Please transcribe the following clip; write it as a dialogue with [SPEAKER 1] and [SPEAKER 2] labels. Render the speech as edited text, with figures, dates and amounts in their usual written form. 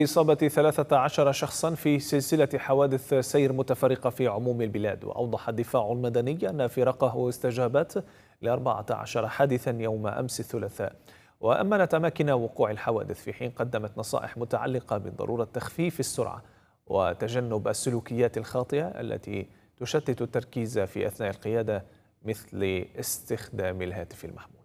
[SPEAKER 1] إصابة 13 شخصا في سلسلة حوادث سير متفرقة في عموم البلاد. وأوضح الدفاع المدني أن فرقه استجابت ل14 حادثا يوم أمس الثلاثاء، وأمنت أماكن وقوع الحوادث، في حين قدمت نصائح متعلقة بضرورة تخفيف السرعة وتجنب السلوكيات الخاطئة التي تشتت التركيز في أثناء القيادة، مثل استخدام الهاتف المحمول.